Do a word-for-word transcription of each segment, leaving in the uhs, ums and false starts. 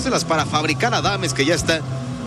jugárselas para fabricar a Adames, que ya está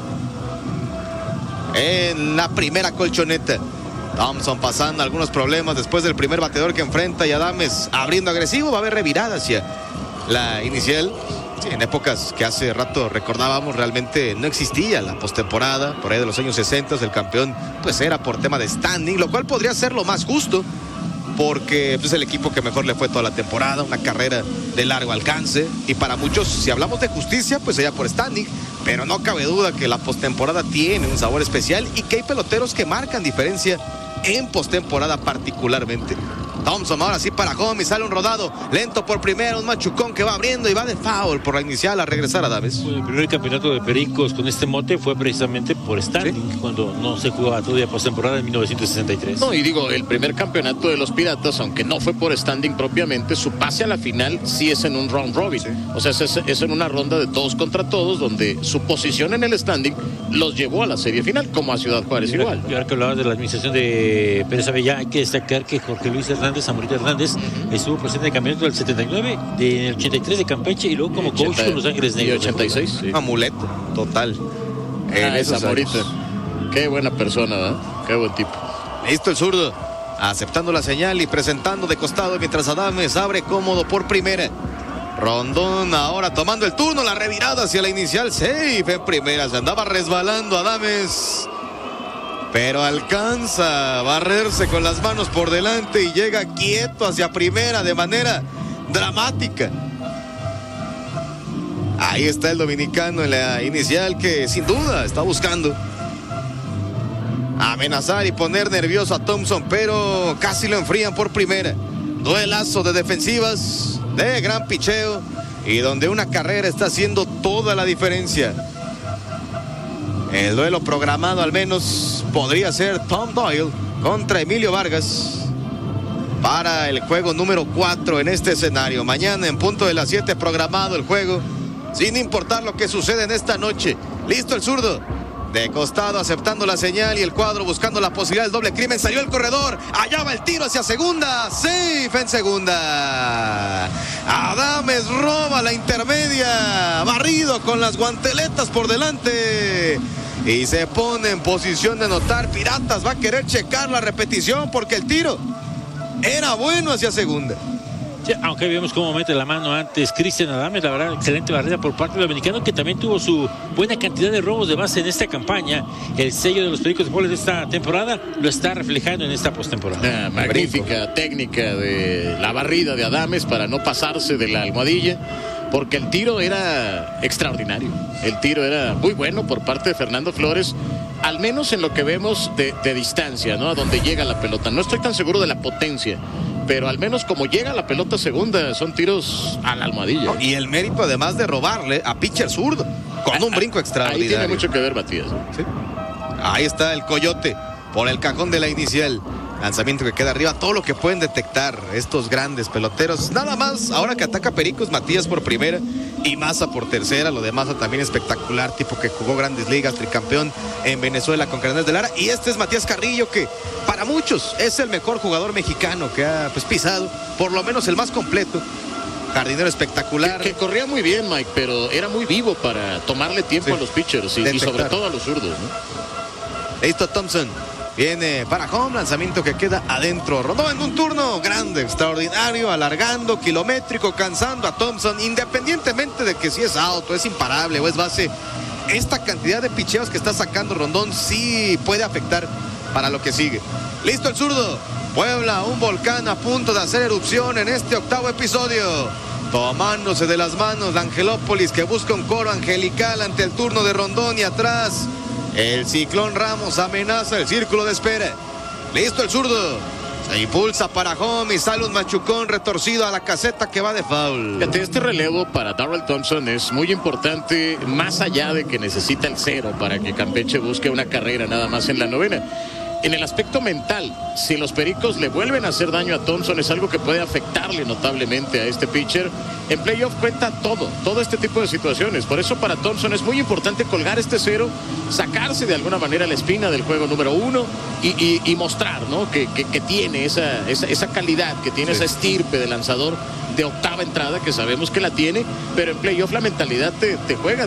en la primera colchoneta. Thompson pasando algunos problemas después del primer bateador que enfrenta, y Adames abriendo agresivo. Va a haber revirada hacia la inicial. Sí, en épocas que hace rato recordábamos, realmente no existía la postemporada. Por ahí de los años sesenta, el campeón pues era por tema de standing, lo cual podría ser lo más justo, porque es pues, el equipo que mejor le fue toda la temporada, una carrera de largo alcance, y para muchos, si hablamos de justicia, pues sería por standing, pero no cabe duda que la postemporada tiene un sabor especial y que hay peloteros que marcan diferencia en postemporada particularmente. Thompson ahora sí para home y sale un rodado lento por primera, un machucón que va abriendo y va de foul por la inicial a regresar a Adames. Bueno, el primer campeonato de Pericos con este mote fue precisamente por standing, ¿sí? Cuando no se jugaba todavía postemporada en mil novecientos sesenta y tres. No, y digo, el primer campeonato de los Piratas, aunque no fue por standing propiamente, su pase a la final sí es en un round robin. Sí. O sea, es, es en una ronda de todos contra todos, donde su posición en el standing los llevó a la serie final, como a Ciudad Juárez y ahora, igual. Y ahora que hablabas de la administración de Pérez Avellá, hay que destacar que Jorge Luis Hernández, Zamorita Hernández, uh-huh. estuvo presente en el campeonato del setenta y nueve, del ochenta y tres de Campeche, y luego como coach ochenta, con Los Ángeles Negros. Y ochenta y seis. Sí. Amuleto, total. Ah, esa Zamorita. Qué buena persona, ¿eh? Qué buen tipo. Listo el zurdo, aceptando la señal y presentando de costado, mientras Adames abre cómodo por primera. Rondón ahora tomando el turno, la revirada hacia la inicial, safe en primera, se andaba resbalando Adames, pero alcanza a barrerse con las manos por delante y llega quieto hacia primera de manera dramática. Ahí está el dominicano en la inicial, que sin duda está buscando amenazar y poner nervioso a Thompson, pero casi lo enfrían por primera. Duelazo de defensivas, de gran picheo, y donde una carrera está haciendo toda la diferencia. El duelo programado al menos podría ser Tom Doyle contra Emilio Vargas para el juego número cuatro en este escenario. Mañana en punto de las siete programado el juego, sin importar lo que suceda en esta noche. Listo el zurdo, de costado aceptando la señal, y el cuadro buscando la posibilidad del doble crimen. Salió el corredor, allá va el tiro hacia segunda, safe en segunda. Adames roba la intermedia, barrido con las guanteletas por delante, y se pone en posición de anotar. Piratas va a querer checar la repetición porque el tiro era bueno hacia segunda. Sí, aunque vemos cómo mete la mano antes Cristian Adames, la verdad, excelente barrera por parte del dominicano, que también tuvo su buena cantidad de robos de base en esta campaña. El sello de los Pericos de Juárez de esta temporada lo está reflejando en esta postemporada. Ah, magnífica técnica de la barrida de Adames para no pasarse de la almohadilla, porque el tiro era extraordinario. El tiro era muy bueno por parte de Fernando Flores, al menos en lo que vemos de, de distancia, ¿no? A donde llega la pelota. No estoy tan seguro de la potencia, pero al menos como llega la pelota segunda, son tiros a la almohadilla. Y el mérito además de robarle a pitcher zurdo con un brinco extraordinario. Ahí tiene mucho que ver Matías, ¿no? ¿Sí? Ahí está el coyote por el cajón de la inicial. Lanzamiento que queda arriba, todo lo que pueden detectar estos grandes peloteros. Nada más, ahora que ataca Pericos, Matías por primera y Maza por tercera. Lo de Maza también espectacular, tipo que jugó grandes ligas, tricampeón en Venezuela con Cardenales de Lara. Y este es Matías Carrillo, que para muchos es el mejor jugador mexicano que ha pues, pisado, por lo menos el más completo. Jardinero espectacular. Que, que corría muy bien, Mike, pero era muy vivo para tomarle tiempo sí. a los pitchers y, y sobre todo a los zurdos, ¿no? Listo Thompson. Viene para home, lanzamiento que queda adentro. Rodó en un turno grande, extraordinario, alargando, kilométrico, cansando a Thompson, independientemente de que si es auto, es imparable o es base. Esta cantidad de picheos que está sacando Rondón sí puede afectar para lo que sigue. Listo el zurdo. Puebla, un volcán a punto de hacer erupción en este octavo episodio. Tomándose de las manos la Angelópolis, que busca un coro angelical ante el turno de Rondón, y atrás el Ciclón Ramos amenaza el círculo de espera. Listo el zurdo. Se impulsa para home y sale un machucón retorcido a la caseta que va de foul. Este relevo para Darrell Thompson es muy importante, más allá de que necesita el cero para que Campeche busque una carrera nada más en la novena. En el aspecto mental, si los Pericos le vuelven a hacer daño a Thompson, es algo que puede afectarle notablemente a este pitcher. En playoff cuenta todo, todo este tipo de situaciones. Por eso para Thompson es muy importante colgar este cero, sacarse de alguna manera la espina del juego número uno y, y, y mostrar, ¿no? que, que, que tiene esa, esa, esa calidad, que tiene sí. esa estirpe de lanzador de octava entrada, que sabemos que la tiene, pero en playoff la mentalidad te, te juega.